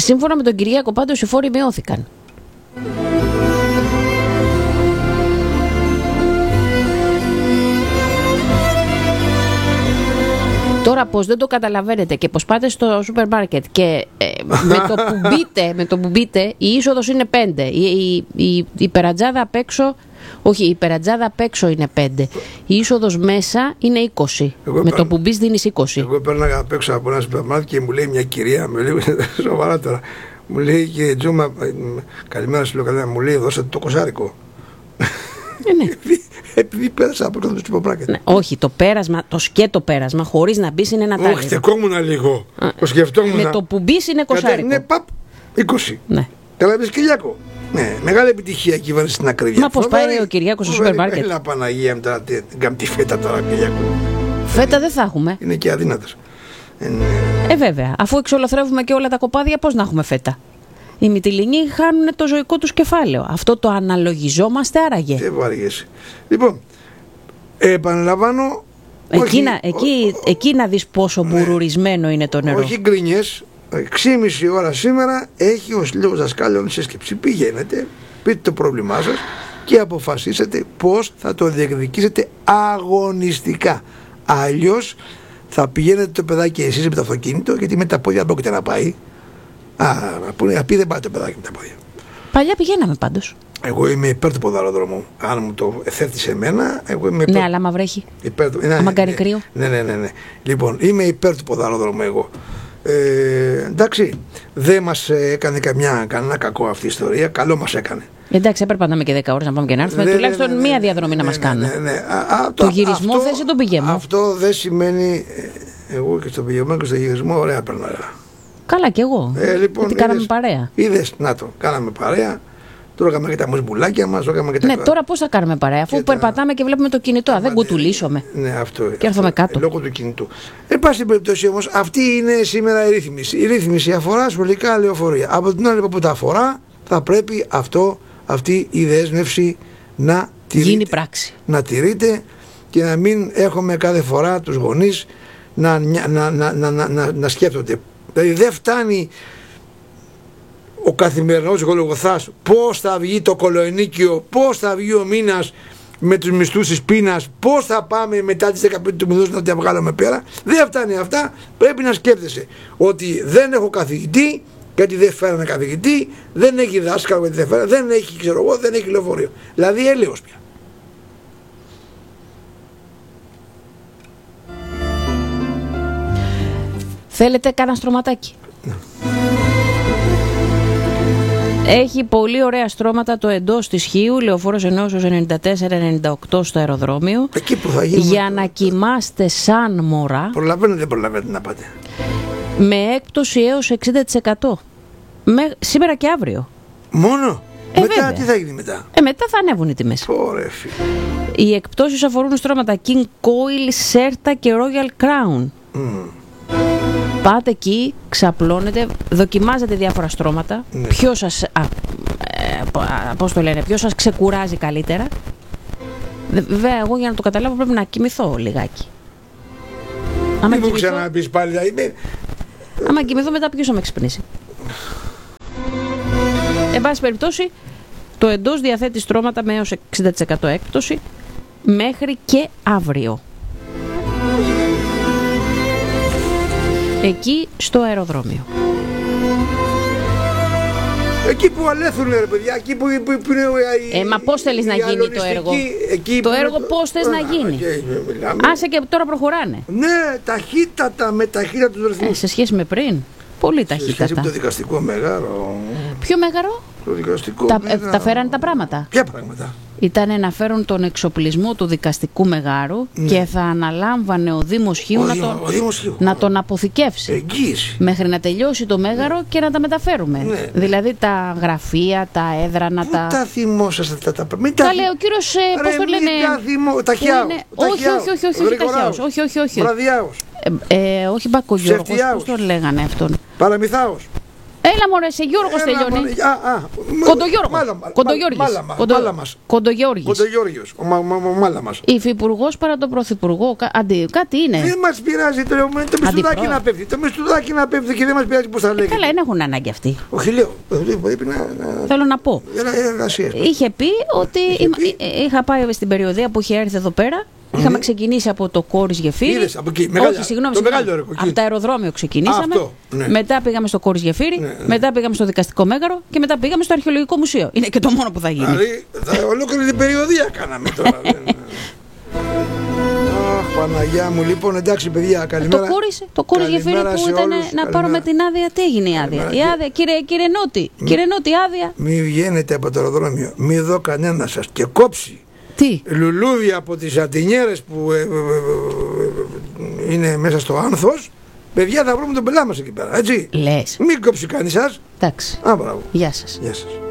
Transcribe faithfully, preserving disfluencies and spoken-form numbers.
Σύμφωνα με τον Κυριάκο, πάντως οι φόροι μειώθηκαν. Τώρα πως δεν το καταλαβαίνετε και πως πάτε στο σούπερ μάρκετ και ε, με, το που μπείτε, με το που μπείτε η είσοδος είναι πέντε, η, η, η, η περατζάδα απ' έξω, όχι η περατζάδα απ' έξω είναι πέντε, η είσοδος μέσα είναι είκοσι, εγώ με πέρα, το που μπεις δίνεις είκοσι. Εγώ πέρναγα απ' έξω από ένα σούπερ μάρκετ και μου λέει μια κυρία, με λέει σοβαρά τώρα, μου λέει και Τζούμα, καλημέρα σου λέω, καλημέρα, μου λέει δώσατε το κοσάρικο. Ε, ναι. Επειδή πέρασα από το σούπερ μάρκετ. Ναι, όχι, το πέρασμα, το σκέτο πέρασμα, χωρίς να μπεις είναι ένα τάγμα. Όχι, στεκόμουν λίγο. Α, το σκεφτόμουν. Με το που μπεις είναι κοσάρικο. Ναι, παπ, είκοσι. Ναι. Καταλαβαίνεις, Κυριάκο. Ναι, μεγάλη επιτυχία η κυβέρνηση στην ακρίβεια. Μα πώς πάει ο Κυριάκος στο σούπερ μάρκετ. Έλα Παναγία μου τώρα, την κάμπτη φέτα τώρα, Κυριάκο. Φέτα δεν θα έχουμε. Είναι και αδύνατος. Ε, ναι. ε, βέβαια. Αφού εξολοθρεύουμε και όλα τα κοπάδια, πώς να έχουμε φέτα. Οι Μυτιληνοί χάνουν το ζωικό τους κεφάλαιο. Αυτό το αναλογιζόμαστε άραγε. Δεν βαριέσαι. Λοιπόν, επαναλαμβάνω. Εκεί, όχι, να, εκεί, ο, εκεί να δεις πόσο ναι, μπουρουρισμένο είναι το νερό. Όχι γκρίνιες. έξι και μισή ώρα σήμερα έχει ο Σύλλογος Δασκάλων σύσκεψη. Πηγαίνετε, πείτε το πρόβλημά σας και αποφασίσετε πώς θα το διεκδικήσετε αγωνιστικά. Αλλιώς θα πηγαίνετε το παιδάκι εσείς με το αυτοκίνητο, γιατί με τα πόδια δεν πρόκειται να πάει. Α, να πει δεν πάει το παιδάκι με τα πόδια. Παλιά πηγαίναμε πάντως. Εγώ είμαι υπέρ του ποδαρόδρομου. Αν μου το θέτει σε μένα, εγώ είμαι υπέρ. Ναι, αλλά άμα βρέχει. Υπέρ του... Άμα κάνει κρύο. Ναι, ναι, ναι, ναι. Λοιπόν, είμαι υπέρ του ποδαρόδρομου εγώ. Ε, εντάξει, δεν μας έκανε καμιά, κανένα κακό αυτή η ιστορία. Καλό μας έκανε. Εντάξει, έπρεπε να είμαι και δέκα ώρες να πάμε και να έρθουμε. Ναι, τουλάχιστον ναι, ναι, μία ναι, διαδρομή ναι, να μας κάνουν. Ναι, ναι, ναι. Α, το, το γυρισμό αυτό, θες ή τον πηγαίνουμε. Αυτό δεν σημαίνει. Εγώ και στον πηγαίνουμε και στον γυρισμό, ωραία περνάω. Καλά κι εγώ. Ε, λοιπόν, γιατί κάναμε παρέα. Είδες, να το, κάναμε παρέα. Τρώγαμε και τα μουσμπουλάκια μας, τρώγαμε και τα. Ναι, τώρα πώς θα κάνουμε παρέα, αφού και περπατάμε τα... και βλέπουμε το κινητό. Α, δεν κουτουλήσουμε. Ναι, αυτό. Και έρθουμε κάτω. Λόγω του κινητού. Εν πάση περιπτώσει όμως, αυτή είναι σήμερα η ρύθμιση. Η ρύθμιση αφορά σχολικά λεωφορεία. Από την άλλη που τα αφορά, θα πρέπει αυτό, αυτή η δέσμευση να τηρείται. Γίνει πράξη. Να τηρείται και να μην έχουμε κάθε φορά τους γονείς να, να, να, να, να, να, να, να σκέφτονται. Δηλαδή δεν φτάνει ο καθημερινός γολογοθάς πώς θα βγει το κολοενίκιο, πώς θα βγει ο μήνας με τους μισθούς της πείνας, πώς θα πάμε μετά τις δεκαπέντε του μηνός να τα βγάλουμε πέρα. Δεν φτάνει αυτά, πρέπει να σκέφτεσαι ότι δεν έχω καθηγητή γιατί δεν φέρανε καθηγητή, δεν έχει δάσκαλο γιατί δεν φέρανε, δεν έχει ξέρω εγώ, δεν έχει λεωφορείο. Δηλαδή έλεος πια. Θέλετε κάνα στρωματάκι. Ναι. Έχει πολύ ωραία στρώματα το εντός της Χίου, Λεωφόρος Ενώσεως ενενήντα τέσσερα ενενήντα οκτώ στο αεροδρόμιο. Εκεί που θα γίνει. Για να κοιμάστε σαν μωρά. Προλαβαίνετε, δεν προλαβαίνετε να πάτε. Με έκπτωση έως εξήντα τοις εκατό. Με, σήμερα και αύριο. Μόνο. Ε, μετά βέβαια. Τι θα γίνει μετά. Ε, μετά θα ανέβουν οι τιμές. Ωραία, φίλε. Οι εκπτώσεις αφορούν στρώματα King Coil, Serta και Royal Crown. Mm. Πάτε εκεί, ξαπλώνετε, δοκιμάζετε διάφορα στρώματα. Ναι. Ποιος σας, α, ε, πώς το λένε, ποιος σας ξεκουράζει καλύτερα. Βέβαια, εγώ για να το καταλάβω πρέπει να κοιμηθώ λιγάκι. Μην μου ξαναπείς πάλι. Δηλαδή. Άμα κοιμηθώ μετά ποιος θα με ξυπνήσει. Εν πάση περιπτώσει, το εντός διαθέτει στρώματα με έως εξήντα τοις εκατό έκπτωση μέχρι και αύριο. Εκεί στο αεροδρόμιο. Εκεί που αλέθουν ρε παιδιά, εκεί που, που, που είναι η, Ε, μα πώς θέλεις να γίνει το έργο. Το έργο πώς θες να γίνει. Άσε και τώρα προχωράνε. Ναι, ταχύτατα, με ταχύτατα του ρυθμού. Ε, σε σχέση με πριν. Πολύ ταχύτατα. Σε σχέση με το δικαστικό μέγαρο. Ποιο μέγαρο? Το δικαστικό τα, μέγαρο. Ε, τα φέρανε τα πράγματα. Ποια πράγματα? Ήταν να φέρουν τον εξοπλισμό του δικαστικού μεγάρου, ναι, και θα αναλάμβανε ο Δήμος Χίου να, τον, να τον αποθηκεύσει. Εγγύηση. Μέχρι να τελειώσει το μέγαρο, ναι, και να τα μεταφέρουμε. Ναι. Δηλαδή τα γραφεία, τα έδρανα, πού τα. Τα θυμόσαστε αυτά τα πράγματα. Τα λέει ο κύριος, πώς το λένε. Τα θυμό... Ταχιάος. Όχι, όχι, όχι, όχι, όχι, ταχιάος. Όχι, όχι, όχι. Βραδιάος. Ε, ε, όχι Μπακογιώργος, πώς τον λέγανε αυτόν. Παραμυθάος. Έλα μωρέ, σε Γιώργος τελειώνει. Α, α, Κοντογιώργος. Κοντογιώργης. Μάλαμας. Κοντογιώργης. Ο Μάλαμας. Υφυπουργός παρά τον πρωθυπουργό. Κάτι είναι. Δεν μας πειράζει το μισθουδάκι να πέφτει. Το μισθουδάκι να πέφτει και δεν μας πειράζει πώς θα λέγεται. Καλά, δεν έχουν ανάγκη αυτοί. Όχι, λέω. Πρέπει να. Θέλω να πω. Είχε πει ότι είχα πάει στην περιοδία που είχε έρθει εδώ πέρα. Είχαμε ξεκινήσει από το Κόρης Γεφύρι. Είδες, από εκεί, μεγάλα, όχι, συγγνώμη, το συγγνώμη. μεγάλο, από το αεροδρόμιο ξεκινήσαμε. Αυτό, ναι. Μετά πήγαμε στο Κόρης Γεφύρι. Ναι, ναι. Μετά πήγαμε στο Δικαστικό Μέγαρο. Και μετά πήγαμε στο Αρχαιολογικό Μουσείο. Είναι και το μόνο που θα γίνει. Δηλαδή, ολόκληρη την περιοδία κάναμε τώρα. Αχ, Παναγιά μου, λοιπόν, εντάξει, παιδιά, καλημέρα. Το Κόρης, το Κόρης Γεφύρι που ήταν όλους, να καλημέρα. Πάρουμε την άδεια. Τι έγινε η άδεια? Η άδεια, κύριε, κύριε Νότι, μη, κύριε Νότι, άδεια. Μην βγαίνετε από το αεροδρόμιο. Μην δω κανένα σας και κόψει. Τι? Λουλούδια από τις ατινιέρες που ε, ε, ε, ε, είναι μέσα στο άνθος. Παιδιά, θα βρούμε τον πελά μας εκεί πέρα, έτσι. Λες. Μην κόψει κανείς σας. Εντάξει. Α, μπράβο. Γεια σας. Γεια σας.